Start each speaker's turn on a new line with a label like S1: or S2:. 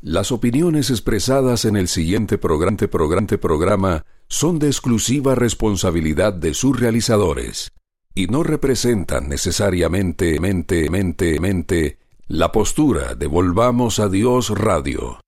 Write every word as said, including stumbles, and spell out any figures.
S1: Las opiniones expresadas en el siguiente programa, programa, programa son de exclusiva responsabilidad de sus realizadores y no representan necesariamente mente, mente, mente, la postura de Volvamos a Dios Radio.